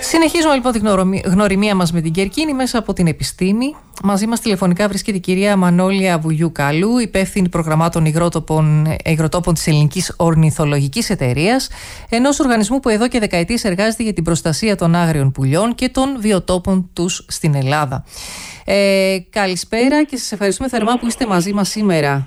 Συνεχίζουμε λοιπόν την γνωριμία μας με την Κερκίνη μέσα από την επιστήμη. Μαζί μας τηλεφωνικά βρίσκεται η κυρία Μανώλια Βουγιού-Καλού, υπεύθυνη προγραμμάτων υγροτόπων της Ελληνικής Ορνηθολογικής Εταιρείας, ενός οργανισμού που εδώ και δεκαετίες εργάζεται για την προστασία των άγριων πουλιών και των βιοτόπων τους στην Ελλάδα. Καλησπέρα και σας ευχαριστούμε θερμά που είστε μαζί μας σήμερα.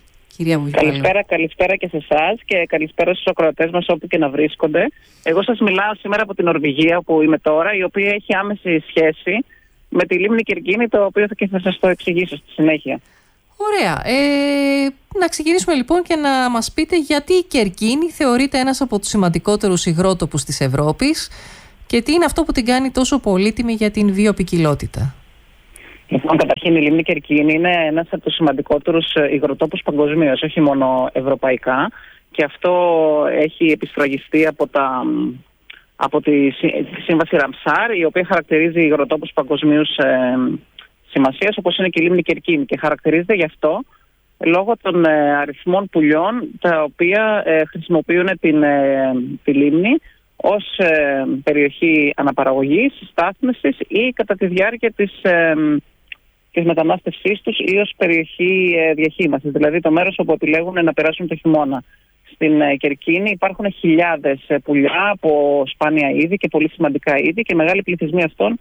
Καλησπέρα και σε εσάς και καλησπέρα στους ακροατές μας όπου και να βρίσκονται. Εγώ σας μιλάω σήμερα από την Νορβηγία που είμαι τώρα, η οποία έχει άμεση σχέση με τη λίμνη Κερκίνη, το οποίο θα σας το εξηγήσω στη συνέχεια. Ωραία. Να ξεκινήσουμε λοιπόν και να μας πείτε γιατί η Κερκίνη θεωρείται ένας από τους σημαντικότερους υγρότοπους της Ευρώπης και τι είναι αυτό που την κάνει τόσο πολύτιμη για την βιοποικιλότητα. Λοιπόν, καταρχήν η λίμνη Κερκίνη είναι ένας από τους σημαντικότερους υγροτόπους παγκοσμίως, όχι μόνο ευρωπαϊκά, και αυτό έχει επισφραγιστεί από τη σύμβαση Ραμσάρ, η οποία χαρακτηρίζει υγροτόπους παγκοσμίως σημασίας, όπως είναι και η λίμνη Κερκίνη, και χαρακτηρίζεται γι' αυτό λόγω των αριθμών πουλιών τα οποία χρησιμοποιούν τη λίμνη ως περιοχή αναπαραγωγής, στάθμισης ή κατά τη διάρκεια της μετανάστευσής τους ή ως περιοχή διαχείμασης, δηλαδή το μέρος όπου επιλέγουν να περάσουν το χειμώνα. Στην Κερκίνη υπάρχουν χιλιάδες πουλιά από σπάνια είδη και πολύ σημαντικά είδη και μεγάλοι πληθυσμοί αυτών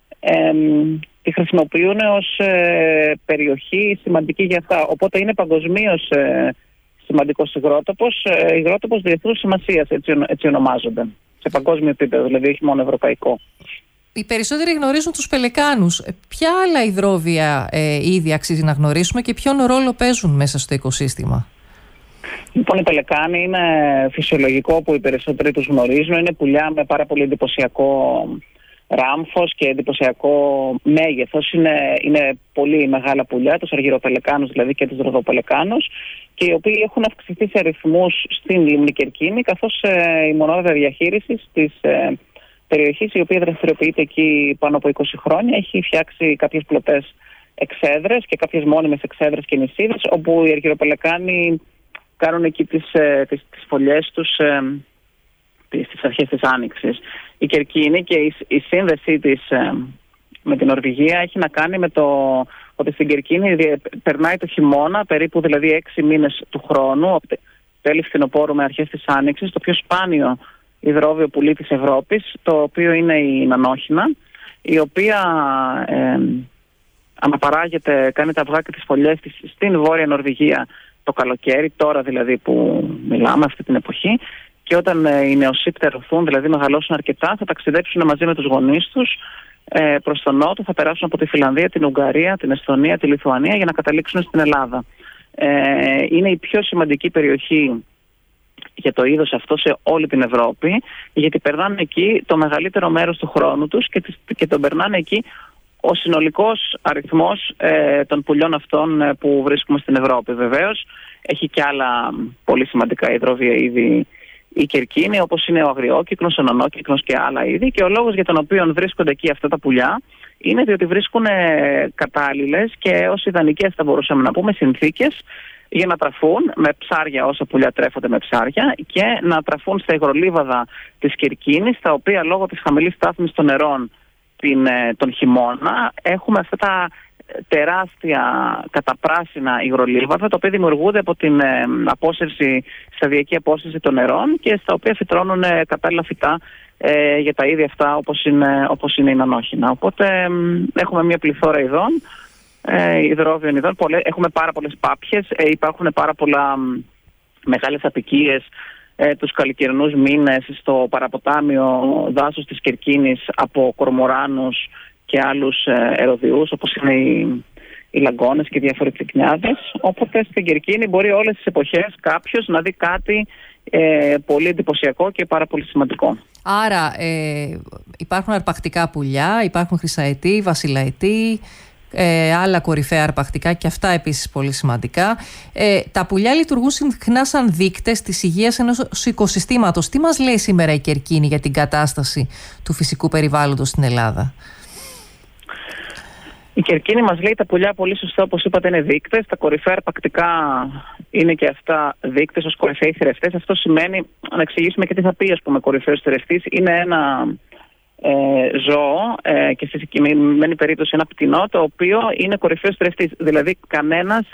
τη χρησιμοποιούν ως περιοχή σημαντική για αυτά. Οπότε είναι παγκοσμίως σημαντικός υγρότοπος διεθνούς σημασίας, έτσι ονομάζονται, σε παγκόσμιο επίπεδο, δηλαδή όχι μόνο ευρωπαϊκό. Οι περισσότεροι γνωρίζουν τους πελεκάνους. Ποια άλλα υδρόβια είδη αξίζει να γνωρίσουμε και ποιον ρόλο παίζουν μέσα στο οικοσύστημα? Λοιπόν, οι πελεκάνοι είναι φυσιολογικό που οι περισσότεροι τους γνωρίζουν. Είναι πουλιά με πάρα πολύ εντυπωσιακό ράμφος και εντυπωσιακό μέγεθος. Είναι πολύ μεγάλα πουλιά, τους αργυροπελεκάνους δηλαδή και τους ροδοπελεκάνους, και οι οποίοι έχουν αυξηθεί σε αριθμούς στην λίμνη Κερκίνη, καθώς η μονάδα διαχείρισης της περιοχής, η οποία δραστηριοποιείται εκεί πάνω από 20 χρόνια, έχει φτιάξει κάποιες πλωτές εξέδρες και κάποιες μόνιμες εξέδρες και νησίδες, όπου οι αργυροπελεκάνοι κάνουν εκεί τις φωλιές τους στις αρχές της Άνοιξης. Η Κερκίνη και η σύνδεσή της με την Νορβηγία έχει να κάνει με το ότι στην Κερκίνη περνάει το χειμώνα, περίπου δηλαδή 6 μήνες του χρόνου, τέλη φθινοπόρου με αρχές της Άνοιξης, το πιο σπάνιο υδρόβιο πουλί της Ευρώπης, το οποίο είναι η νανόχινα, η οποία αναπαράγεται, κάνει τα αυγά και τις φωλιές της στην Βόρεια Νορβηγία το καλοκαίρι, τώρα δηλαδή που μιλάμε αυτή την εποχή, και όταν οι νεοσύπτοι τερωθούν, δηλαδή μεγαλώσουν αρκετά, θα ταξιδέψουν μαζί με τους γονείς τους προς τον νότο, θα περάσουν από τη Φιλανδία, την Ουγγαρία, την Εσθονία, τη Λιθουανία για να καταλήξουν στην Ελλάδα. Είναι η πιο σημαντική περιοχή για το είδος αυτό σε όλη την Ευρώπη, γιατί περνάνε εκεί το μεγαλύτερο μέρος του χρόνου τους και τον περνάνε εκεί ο συνολικός αριθμός των πουλιών αυτών που βρίσκουμε στην Ευρώπη. Βεβαίως έχει και άλλα πολύ σημαντικά υδρόβια είδη η Κερκίνη, όπως είναι ο αγριόκυκνος, ο νανόκυκνος και άλλα είδη, και ο λόγος για τον οποίο βρίσκονται εκεί αυτά τα πουλιά είναι διότι βρίσκουν κατάλληλες και ως ιδανικές, θα μπορούσαμε να πούμε, συνθήκες για να τραφούν με ψάρια, όσα πουλιά τρέφονται με ψάρια, και να τραφούν στα υγρολίβαδα της Κερκίνης, τα οποία λόγω της χαμηλής στάθμης των νερών τον χειμώνα έχουμε αυτά τα τεράστια καταπράσινα υγρολίβαδα, τα οποία δημιουργούνται από την σταδιακή απόσυρση των νερών και στα οποία φυτρώνουν κατάλληλα φυτά για τα είδη αυτά, όπως είναι η νανόχινα. Οπότε έχουμε μια πληθώρα ειδών, υδρόβιων ειδών. Έχουμε πάρα πολλές πάπιες, υπάρχουν πάρα πολλά μεγάλες αποικίες τους καλοκαιρινούς μήνες στο παραποτάμιο δάσος της Κερκίνης από κορμοράνους και άλλους ερωδιούς, όπως είναι οι λαγκώνες και οι διάφοροι τσικνιάδες. Οπότε στην Κερκίνη μπορεί όλες τις εποχές κάποιος να δει κάτι πολύ εντυπωσιακό και πάρα πολύ σημαντικό. Άρα υπάρχουν αρπακτικά πουλιά, υπάρχουν χρυσαετοί, βασιλαετοί, άλλα κορυφαία αρπακτικά, και αυτά επίσης πολύ σημαντικά. Τα πουλιά λειτουργούν συχνά σαν δείκτες της υγείας ενός οικοσυστήματος. Τι μας λέει σήμερα η Κερκίνη για την κατάσταση του φυσικού περιβάλλοντος στην Ελλάδα? Η Κερκίνη μας λέει τα πουλιά, πολύ σωστά όπως είπατε, είναι δείκτες. Τα κορυφαία αρπακτικά είναι και αυτά δείκτες ως κορυφαίοι θηρευτές. Αυτό σημαίνει, να εξηγήσουμε και τι θα πει, ας πούμε, κορυφαίος θηρευτής. Είναι ζώο και στη συγκεκριμένη περίπτωση ένα πτηνό, το οποίο είναι κορυφαίος θηρευτής. Δηλαδή κανένας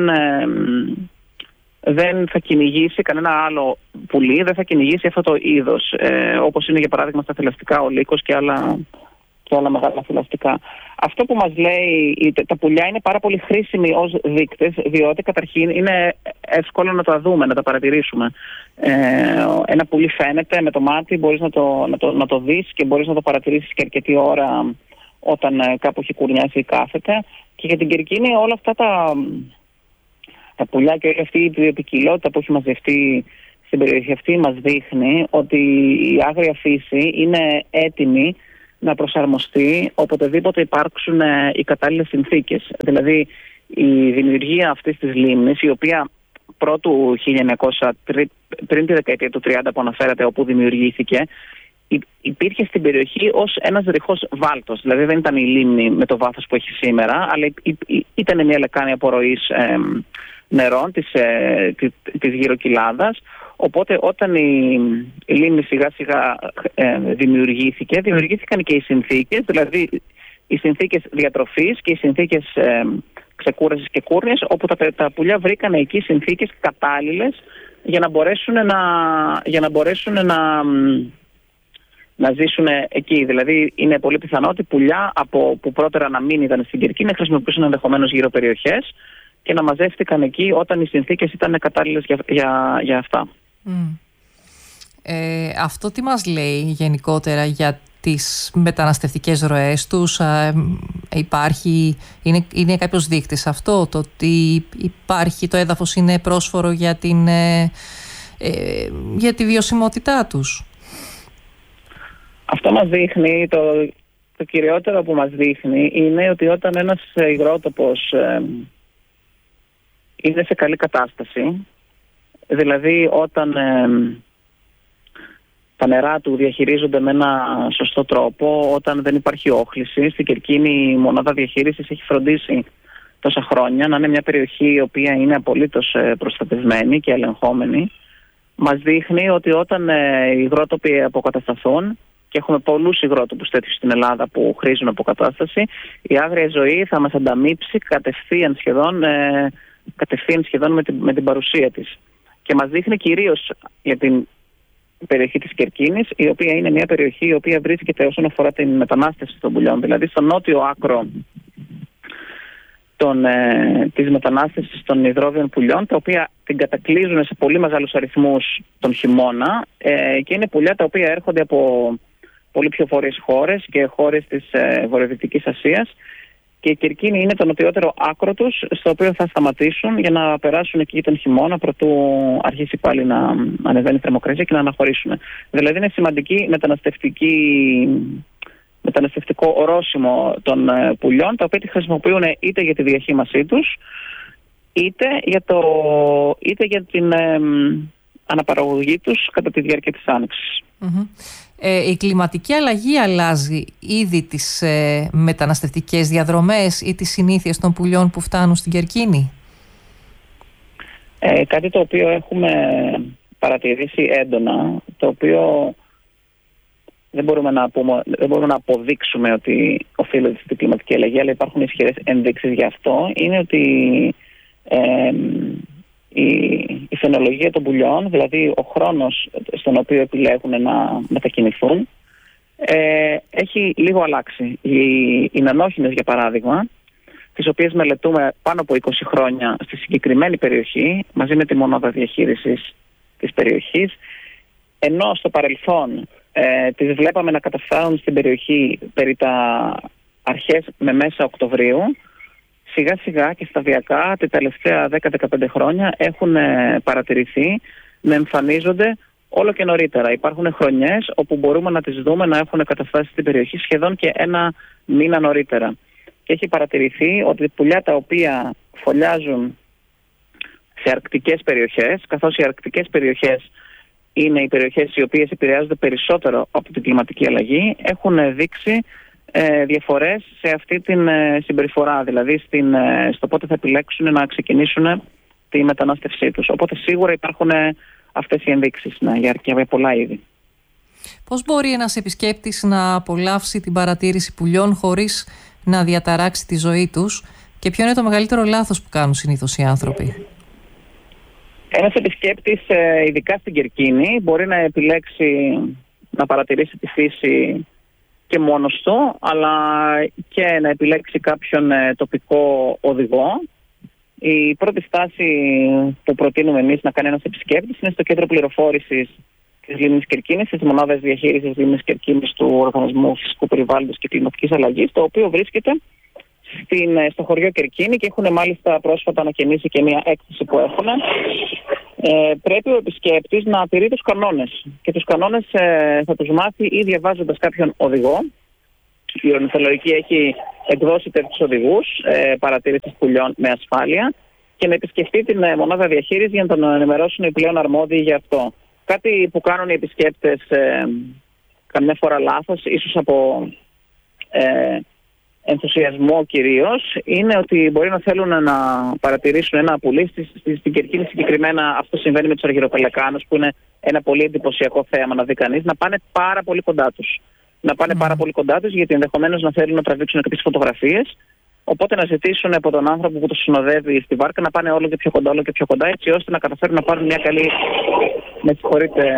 δεν θα κυνηγήσει, κανένα άλλο πουλί δεν θα κυνηγήσει αυτό το είδος, όπως είναι για παράδειγμα στα θηλαστικά ο λύκος και άλλα μεγάλα θηλαστικά. Αυτό που μας λέει, τα πουλιά είναι πάρα πολύ χρήσιμοι ως δείκτες, διότι καταρχήν είναι εύκολο να τα δούμε, να τα παρατηρήσουμε. Ένα πουλί φαίνεται με το μάτι, μπορείς να το δεις και μπορείς να το παρατηρήσεις και αρκετή ώρα όταν κάπου έχει κουρνιάσει ή κάθεται. Και για την κερκίνη όλα αυτά τα πουλιά και όλη αυτή η ποικιλότητα που έχει μαζευτεί στην περιοχή αυτή μας δείχνει ότι η άγρια φύση είναι έτοιμη να προσαρμοστεί οποτεδήποτε υπάρξουν οι κατάλληλες συνθήκες. Δηλαδή η δημιουργία αυτής της λίμνης, η οποία πρώτου 1900, πριν τη δεκαετία του 30 που αναφέρατε, όπου δημιουργήθηκε, υπήρχε στην περιοχή ως ένας ρηχός βάλτος. Δηλαδή δεν ήταν η λίμνη με το βάθος που έχει σήμερα, αλλά ήταν μια λεκάνη απορροής νερών της γυροκυλάδας. Οπότε όταν η λίμνη σιγά σιγά δημιουργήθηκαν και οι συνθήκες, δηλαδή οι συνθήκες διατροφής και οι συνθήκες ξεκούρασης και κούρνης, όπου τα πουλιά βρήκαν εκεί συνθήκες κατάλληλες για να μπορέσουν να ζήσουν εκεί. Δηλαδή είναι πολύ πιθανό ότι πουλιά που πρώτερα να μην ήταν στην Κερκίνη να χρησιμοποιούσαν ενδεχομένως γύρω περιοχές και να μαζεύτηκαν εκεί όταν οι συνθήκες ήταν κατάλληλες για αυτά. Αυτό τι μας λέει γενικότερα για τις μεταναστευτικές ροές τους? Είναι κάποιος δείκτης αυτό, το ότι το έδαφος είναι πρόσφορο για τη βιωσιμότητά τους? Αυτό μας δείχνει, το κυριότερο που μας δείχνει είναι ότι όταν ένας υγρότοπος είναι σε καλή κατάσταση, δηλαδή όταν τα νερά του διαχειρίζονται με ένα σωστό τρόπο, όταν δεν υπάρχει όχληση. Στην Κερκίνη η μονάδα διαχείρισης έχει φροντίσει τόσα χρόνια να είναι μια περιοχή η οποία είναι απολύτως προστατευμένη και ελεγχόμενη. Μας δείχνει ότι όταν οι υγρότοποι αποκατασταθούν, και έχουμε πολλούς υγρότοπους τέτοιους στην Ελλάδα που χρήζουν αποκατάσταση, η άγρια ζωή θα μας ανταμείψει κατευθείαν σχεδόν με την παρουσία της. Και μας δείχνει κυρίως για την περιοχή της Κερκίνης, η οποία είναι μια περιοχή η οποία βρίσκεται όσον αφορά την μετανάστευση των πουλιών, δηλαδή στο νότιο άκρο της μετανάστευσης των υδρόβιων πουλιών, τα οποία την κατακλείζουν σε πολύ μεγάλους αριθμούς τον χειμώνα, και είναι πουλιά τα οποία έρχονται από πολύ πιο βόρειες χώρες και χώρες της Βορειοδυτικής Ασίας, και η Κερκίνη είναι το νοτιότερο άκρο τους, στο οποίο θα σταματήσουν για να περάσουν εκεί τον χειμώνα, προτού αρχίσει πάλι να ανεβαίνει η θερμοκρασία και να αναχωρήσουν. Δηλαδή είναι σημαντική μεταναστευτικό ορόσημο των πουλιών, τα οποία τη χρησιμοποιούν είτε για τη διαχείμασή τους, είτε για την αναπαραγωγή τους κατά τη διάρκεια της άνοιξης. Η κλιματική αλλαγή αλλάζει ήδη τις μεταναστευτικές διαδρομές ή τις συνήθειες των πουλιών που φτάνουν στην Κερκίνη? Κάτι το οποίο έχουμε παρατηρήσει έντονα, το οποίο δεν μπορούμε να αποδείξουμε ότι οφείλεται στην κλιματική αλλαγή, αλλά υπάρχουν ισχυρές ενδείξεις γι' αυτό, είναι ότι η φαινολογία των πουλιών, δηλαδή ο χρόνος στον οποίο επιλέγουν να μετακινηθούν, έχει λίγο αλλάξει. Οι νανόχινες, για παράδειγμα, τις οποίες μελετούμε πάνω από 20 χρόνια στη συγκεκριμένη περιοχή, μαζί με τη μονάδα διαχείρισης της περιοχής, ενώ στο παρελθόν τις βλέπαμε να καταφθάνουν στην περιοχή περί τα αρχές με μέσα Οκτωβρίου, σιγά σιγά και σταδιακά τα τελευταία 10-15 χρόνια έχουν παρατηρηθεί να εμφανίζονται όλο και νωρίτερα. Υπάρχουν χρονιές όπου μπορούμε να τις δούμε να έχουν καταφτάσει στην περιοχή σχεδόν και ένα μήνα νωρίτερα. Και έχει παρατηρηθεί ότι πουλιά τα οποία φωλιάζουν σε αρκτικές περιοχές, καθώς οι αρκτικές περιοχές είναι οι περιοχές οι οποίες επηρεάζονται περισσότερο από την κλιματική αλλαγή, έχουν δείξει διαφορές σε αυτή την συμπεριφορά, δηλαδή στο πότε θα επιλέξουν να ξεκινήσουν τη μετανάστευσή τους. Οπότε σίγουρα υπάρχουν αυτές οι ενδείξεις για πολλά είδη. Πώς μπορεί ένας επισκέπτης να απολαύσει την παρατήρηση πουλιών χωρίς να διαταράξει τη ζωή τους, και ποιο είναι το μεγαλύτερο λάθος που κάνουν συνήθως οι άνθρωποι? Ένας επισκέπτης, ειδικά στην Κερκίνη, μπορεί να επιλέξει να παρατηρήσει τη φύση και μόνος του, αλλά και να επιλέξει κάποιον τοπικό οδηγό. Η πρώτη στάση που προτείνουμε εμείς να κάνει ένας επισκέπτης είναι στο κέντρο πληροφόρησης της Λίμνης Κερκίνης, της Μονάδας Διαχείρισης Λίμνης Κερκίνης του Οργανισμού Φυσικού Περιβάλλοντος και Κλιματικής Αλλαγής, το οποίο βρίσκεται στο χωριό Κερκίνη και έχουν μάλιστα πρόσφατα ανακαινήσει και μια έκθεση που έχουν. Πρέπει ο επισκέπτης να τηρεί τους κανόνες, και τους κανόνες θα τους μάθει ή διαβάζοντας κάποιον οδηγό. Η Ορνηθολογική έχει εκδώσει τέτοιους οδηγούς παρατήρησης πουλιών με ασφάλεια, και να επισκεφτεί την μονάδα διαχείρισης για να τον ενημερώσουν οι πλέον αρμόδιοι για αυτό. Κάτι που κάνουν οι επισκέπτες καμιά φορά λάθος, ίσως από ενθουσιασμό κυρίως, είναι ότι μπορεί να θέλουν να παρατηρήσουν ένα πουλί. Στην Κερκίνη συγκεκριμένα αυτό συμβαίνει με τους αργυροπελεκάνους, που είναι ένα πολύ εντυπωσιακό θέαμα να δει κανείς, να πάνε πάρα πολύ κοντά τους. Πάρα πολύ κοντά τους, γιατί ενδεχομένως να θέλουν να τραβήξουν κάποιες φωτογραφίες. Οπότε να ζητήσουν από τον άνθρωπο που τους συνοδεύει στη βάρκα να πάνε όλο και πιο κοντά, έτσι ώστε να καταφέρουν να πάρουν μια καλή. Με συγχωρείτε.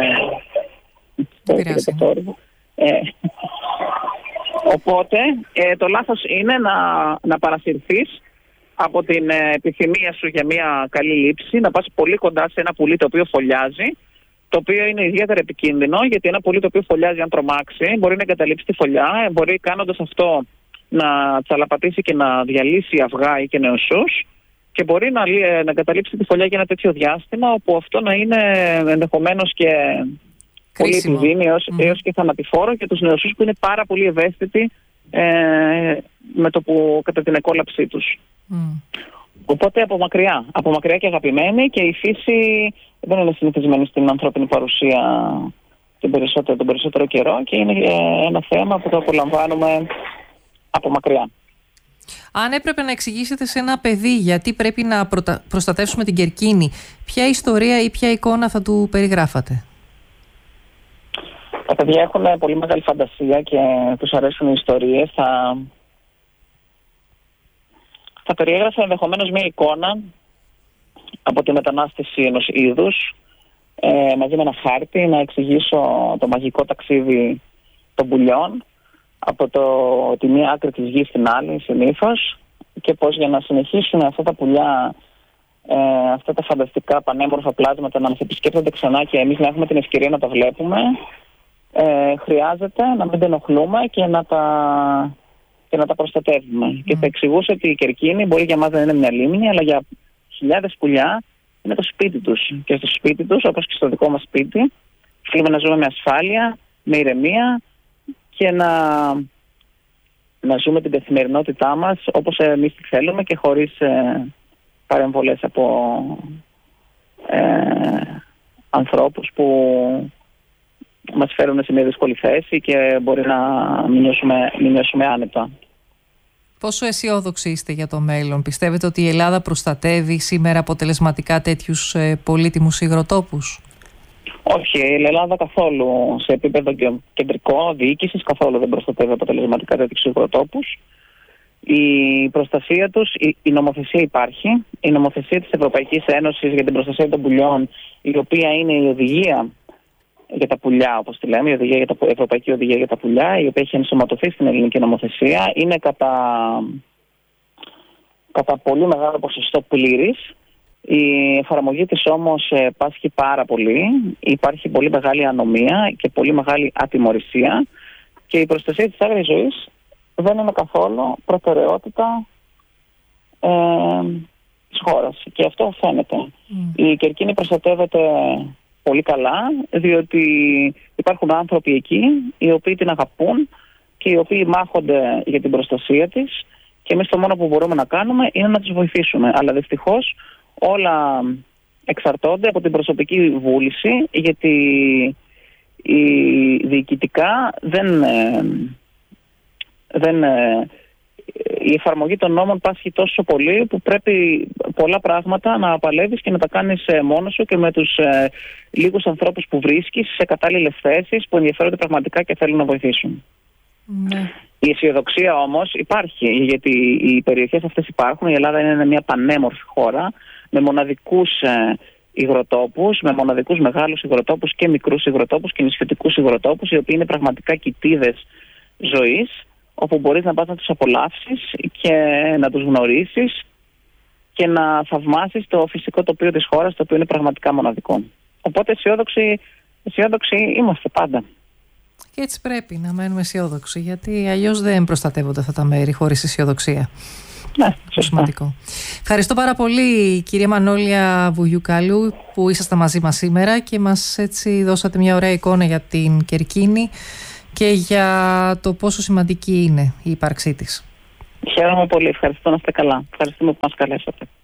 Οπότε το λάθος είναι να παρασυρθείς από την επιθυμία σου για μια καλή λήψη, να πας πολύ κοντά σε ένα πουλί το οποίο φωλιάζει, το οποίο είναι ιδιαίτερα επικίνδυνο, γιατί ένα πουλί το οποίο φωλιάζει, αν τρομάξει, μπορεί να εγκαταλείψει τη φωλιά, μπορεί κάνοντας αυτό να τσαλαπατήσει και να διαλύσει αυγά ή και νεοσούς, και μπορεί να εγκαταλείψει τη φωλιά για ένα τέτοιο διάστημα, όπου αυτό να είναι ενδεχομένως και πολύ επιδίνει έως και θανατηφόρο για τους νεοσούς, που είναι πάρα πολύ ευαίσθητοι με το που κατά την εκόλαψή τους. Οπότε από μακριά και αγαπημένοι, και η φύση δεν είναι συνηθισμένη στην ανθρώπινη παρουσία τον περισσότερο καιρό, και είναι ένα θέμα που το απολαμβάνουμε από μακριά. Αν έπρεπε να εξηγήσετε σε ένα παιδί γιατί πρέπει να προστατεύσουμε την Κερκίνη, ποια ιστορία ή ποια εικόνα θα του περιγράφατε? Τα παιδιά έχουν πολύ μεγάλη φαντασία και τους αρέσουν οι ιστορίες. Θα περιέγραφα ενδεχομένως μια εικόνα από τη μετανάστευση ενός είδους, μαζί με ένα χάρτη, να εξηγήσω το μαγικό ταξίδι των πουλιών από τη μία άκρη της γης στην άλλη συνήθως, και πώς για να συνεχίσουν αυτά τα πουλιά, αυτά τα φανταστικά πανέμορφα πλάσματα να μας επισκέπτονται ξανά και εμείς να έχουμε την ευκαιρία να τα βλέπουμε, χρειάζεται να μην τα ενοχλούμε και να τα προστατεύουμε. Και θα εξηγούσε ότι η Κερκίνη μπορεί για μας να είναι μια λίμνη, αλλά για χιλιάδες πουλιά είναι το σπίτι τους. Και στο σπίτι τους, όπως και στο δικό μας σπίτι, θέλουμε να ζούμε με ασφάλεια, με ηρεμία, και να ζούμε την καθημερινότητά μας όπως εμείς τη θέλουμε, και χωρίς παρεμβολές από ανθρώπους που μας φέρουν σε μια δύσκολη θέση και μπορεί να μην νιώσουμε άνετα. Πόσο αισιόδοξοι είστε για το μέλλον? Πιστεύετε ότι η Ελλάδα προστατεύει σήμερα αποτελεσματικά τέτοιους πολύτιμους υγροτόπους? Όχι, η Ελλάδα καθόλου σε επίπεδο κεντρικό διοίκησης καθόλου δεν προστατεύει αποτελεσματικά τέτοιους υγροτόπους. Η προστασία τους, η νομοθεσία υπάρχει. Η νομοθεσία της Ευρωπαϊκής Ένωσης για την προστασία των πουλιών, η οποία είναι η οδηγία για τα πουλιά, όπως τη λέμε, η Ευρωπαϊκή Οδηγία για τα Πουλιά, η οποία έχει ενσωματωθεί στην ελληνική νομοθεσία, είναι κατά πολύ μεγάλο ποσοστό πλήρης. Η εφαρμογή της όμως πάσχει πάρα πολύ. Υπάρχει πολύ μεγάλη ανομία και πολύ μεγάλη ατιμωρησία, και η προστασία της άγριας ζωής δεν είναι καθόλου προτεραιότητα της χώρας. Και αυτό φαίνεται. Η Κερκίνη προστατεύεται πολύ καλά, διότι υπάρχουν άνθρωποι εκεί οι οποίοι την αγαπούν και οι οποίοι μάχονται για την προστασία της, και εμείς το μόνο που μπορούμε να κάνουμε είναι να τους βοηθήσουμε. Αλλά δυστυχώς όλα εξαρτώνται από την προσωπική βούληση, γιατί διοικητικά δεν η εφαρμογή των νόμων πάσχει τόσο πολύ που πρέπει πολλά πράγματα να παλεύεις και να τα κάνεις μόνος σου και με τους λίγους ανθρώπους που βρίσκεις σε κατάλληλες θέσεις που ενδιαφέρονται πραγματικά και θέλουν να βοηθήσουν. Ναι. Η αισιοδοξία όμως υπάρχει, γιατί οι περιοχές αυτές υπάρχουν. Η Ελλάδα είναι μια πανέμορφη χώρα με μοναδικούς υγροτόπους, με μοναδικούς μεγάλους υγροτόπους και μικρούς υγροτόπους και νησιωτικούς υγροτόπους, οι οποίοι είναι πραγματικά κοιτίδες ζωής, όπου μπορείς να πας να τους απολαύσεις και να τους γνωρίσεις και να θαυμάσεις το φυσικό τοπίο της χώρας, το οποίο είναι πραγματικά μοναδικό. Οπότε αισιόδοξοι είμαστε πάντα. Και έτσι πρέπει να μένουμε αισιόδοξοι, γιατί αλλιώς δεν προστατεύονται αυτά τα μέρη χωρίς αισιοδοξία. Ναι, σημαντικό. Ευχαριστώ πάρα πολύ, κυρία Μανώλια Βουγιού-Καλού, που ήσασταν μαζί μας σήμερα και μας έτσι δώσατε μια ωραία εικόνα για την Κερκίνη και για το πόσο σημαντική είναι η ύπαρξή της. Χαίρομαι πολύ. Ευχαριστώ, να είστε καλά. Ευχαριστούμε που μας καλέσατε.